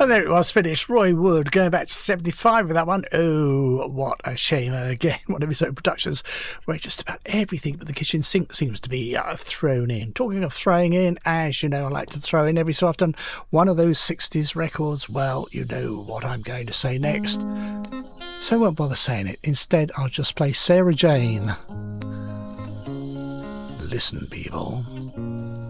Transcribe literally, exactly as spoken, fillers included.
And there it was, finished. Roy Wood going back to seventy-five with that one. Oh, what a shame. And again, one of his own productions where just about everything but the kitchen sink seems to be uh, thrown in. Talking of throwing in, as you know, I like to throw in every so often one of those sixties records. Well, you know what I'm going to say next. So I won't bother saying it. Instead, I'll just play Sarah Jane. Listen, people.